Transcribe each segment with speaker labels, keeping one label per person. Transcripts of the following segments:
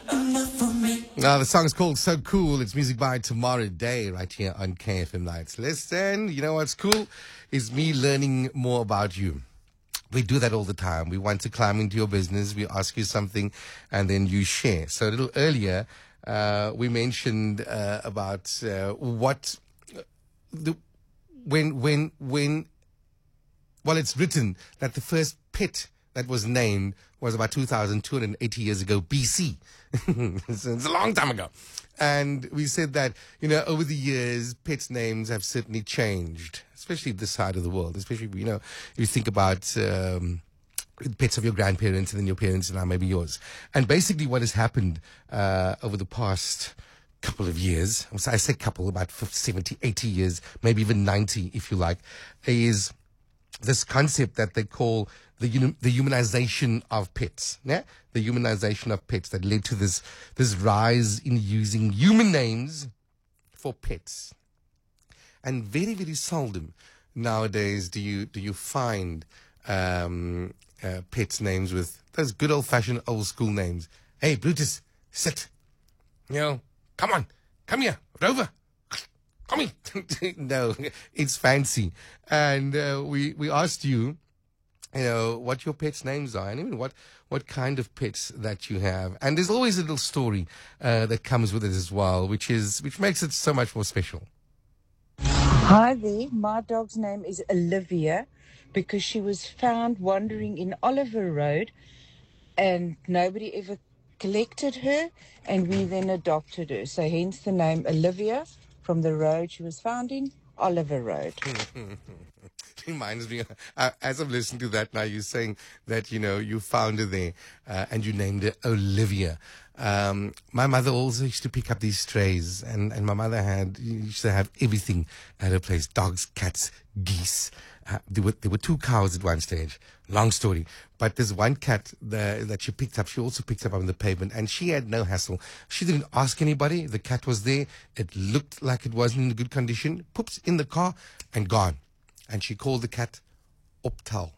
Speaker 1: Now, the song is called So Cool. It's music by Tomorrow Day right here on KFM Nights. Listen, you know what's cool? Is me learning more about you. We do that all the time. We want to climb into your business. We ask you something and then you share. So a little earlier, we mentioned about what the well, it's written that the first pet that was named was about 2,280 years ago, BC. So it's a long time ago. And we said that, you know, over the years, pets' names have certainly changed, especially this side of the world. Especially, you know, if you think about pets of your grandparents and then your parents and now maybe yours. And basically what has happened over the past couple of years, I say couple, about 50, 70, 80 years, maybe even 90 if you like, is this concept that they call the humanization of pets. Yeah? The humanization of pets that led to this rise in using human names for pets. And very, very seldom nowadays do you find pets' names with those good old-fashioned old school names. Hey, Brutus, sit. You know, come on, come here, Rover. Come here. No, it's fancy. And we asked you, you know, what your pets' names are and even what kind of pets that you have. And there's always a little story that comes with it as well, which makes it so much more special.
Speaker 2: Hi there. My dog's name is Olivia because she was found wandering in Oliver Road and nobody ever collected her and we then adopted her. So hence the name Olivia from the road she was found in, Oliver Road.
Speaker 1: Reminds me, as I'm listening to that now, you're saying that, you know, you found her there and you named her Olivia. My mother also used to pick up these strays and my mother used to have everything at her place, dogs, cats, geese. There were 2 cows at one stage. Long story. But there's one cat that she picked up. She also picked up on the pavement and she had no hassle. She didn't ask anybody. The cat was there. It looked like it wasn't in good condition. Poops in the car and gone. And she called the cat Optal.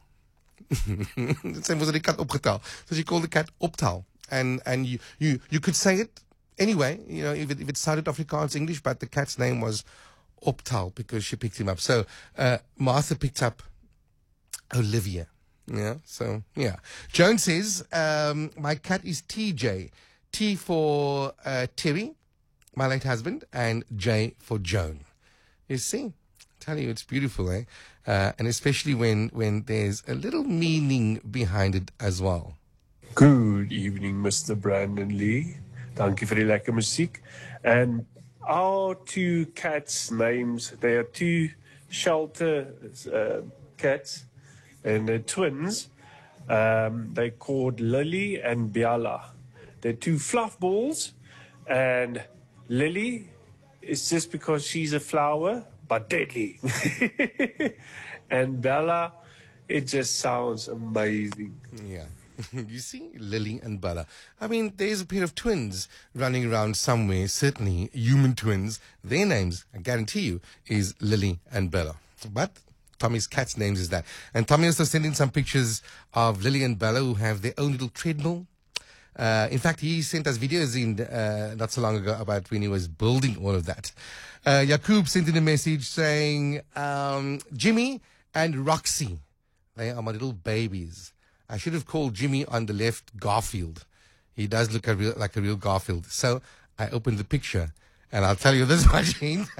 Speaker 1: So she called the cat Optal. And you could say it anyway, you know, if it sounded Afrikaans English, but the cat's name was Optal because she picked him up. So Martha picked up Olivia. Yeah, so yeah. Joan says, my cat is TJ. T for Terry, my late husband, and J for Joan. You see? Tell you, it's beautiful, eh? And especially when there's a little meaning behind it as well.
Speaker 3: Good evening, Mr. Brandon Lee. Dankie vir die lekker musiek. And our 2 cats' names, they are 2 shelter cats, and they're twins. They're called Lily and Biala. They're 2 fluff balls, and Lily is just because she's a flower, but deadly. And Bella, it just sounds amazing.
Speaker 1: Yeah. You see, Lily and Bella. I mean, there's a pair of twins running around somewhere, certainly human twins. Their names, I guarantee you, is Lily and Bella. But Tommy's cat's names is that. And Tommy also sent in some pictures of Lily and Bella who have their own little treadmill. In fact, he sent us videos in not so long ago about when he was building all of that. Jakub sent in a message saying, Jimmy and Roxy, they are my little babies. I should have called Jimmy on the left Garfield. He does look like a real Garfield. So I opened the picture, and I'll tell you this much,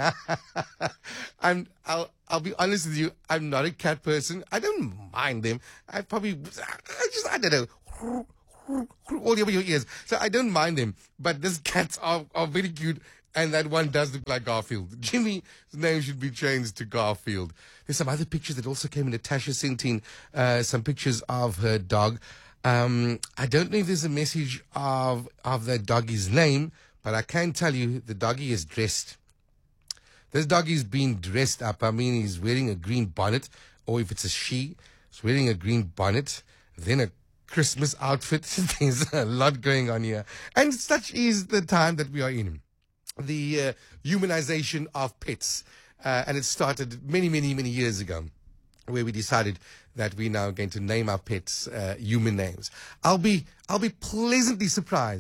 Speaker 1: I'll be honest with you. I'm not a cat person. I don't mind them. I don't know. All over your ears. So I don't mind them. But these cats are very cute. And that one does look like Garfield. Jimmy's name should be changed to Garfield. There's some other pictures that also came in. Natasha sent in some pictures of her dog. I don't know if there's a message of the doggy's name, but I can tell you the doggy is dressed. This doggy's been dressed up. I mean, he's wearing a green bonnet, or if it's a she, he's wearing a green bonnet, then a Christmas outfit. There's a lot going on here. And such is the time that we are in. The humanization of pets. And it started many, many, many years ago, where we decided that we're now going to name our pets human names. I'll be pleasantly surprised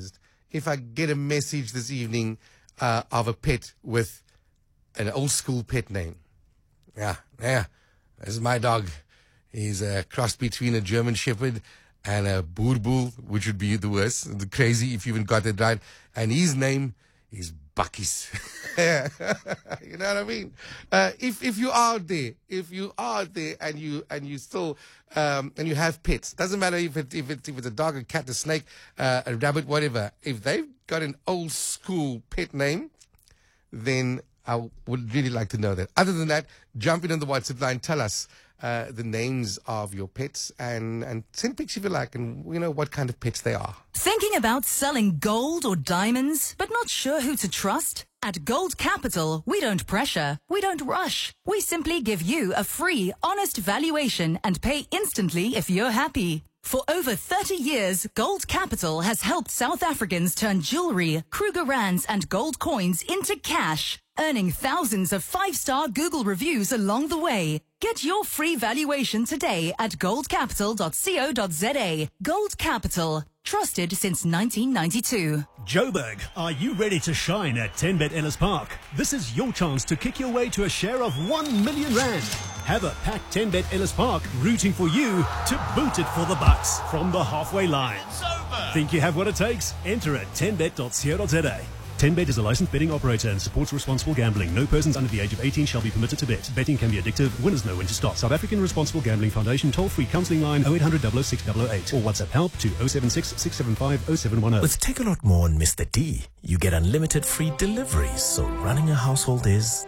Speaker 1: if I get a message this evening of a pet with an old school pet name. Yeah, this is my dog. He's a cross between a German Shepherd and a Boerboel, which would be the worst, the crazy if you even got it right. And his name is Buckies. You know what I mean? If you are there and you still and you have pets, doesn't matter if it's a dog, a cat, a snake, a rabbit, whatever. If they've got an old school pet name, then I would really like to know that. Other than that, jump in on the WhatsApp line. Tell us the names of your pets and send pics if you like, and what kind of pets they are.
Speaker 4: Thinking about selling gold or diamonds, but not sure who to trust? At Gold Capital, we don't pressure, we don't rush. We simply give you a free, honest valuation and pay instantly if you're happy. For over 30 years, Gold Capital has helped South Africans turn jewelry, Kruger Rands and gold coins into cash, earning thousands of 5-star Google reviews along the way. Get your free valuation today at goldcapital.co.za. Gold Capital. Trusted since 1992.
Speaker 5: Joburg, are you ready to shine at 10Bet Ellis Park? This is your chance to kick your way to a share of 1 million rand. Have a packed 10Bet Ellis Park rooting for you to boot it for the bucks from the halfway line. Think you have what it takes? Enter at 10bet.co.za. 10Bet is a licensed betting operator and supports responsible gambling. No persons under the age of 18 shall be permitted to bet. Betting can be addictive. Winners know when to stop. South African Responsible Gambling Foundation toll-free counselling line 0800 006 008 or WhatsApp help to 076 675 0710.
Speaker 6: With Take a Lot More on Mr. D, you get unlimited free deliveries, so running a household is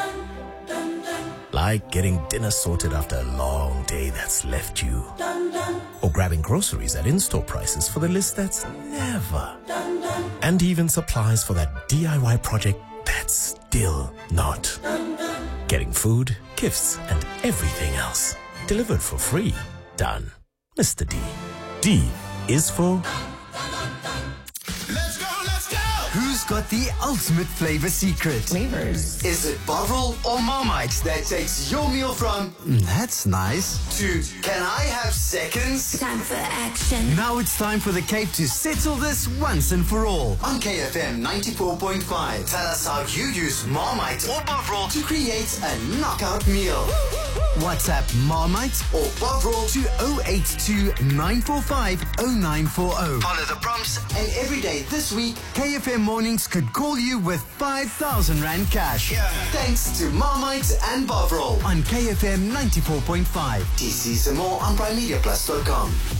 Speaker 6: like getting dinner sorted after a long day that's left you, or grabbing groceries at in-store prices for the list that's never, and even supplies for that DIY project that's still not. Getting food, gifts, and everything else delivered for free. Done. Mr. D. D is for...
Speaker 7: Who's got the ultimate flavor secret?
Speaker 8: Flavors.
Speaker 7: Is it Bovril or Marmite that takes your meal from that's nice to can I have seconds?
Speaker 8: Time for action.
Speaker 7: Now it's time for the Cape to settle this once and for all. On KFM 94.5, tell us how you use Marmite or Bovril to create a knockout meal. WhatsApp Marmite or Bovril to 082 945 0940. Follow the prompts, and every day this week, KFM Mornings could call you with 5,000 Rand cash. Yeah. Thanks to Marmite and Bovril on KFM 94.5. TC's and more on PrimeMediaPlus.com.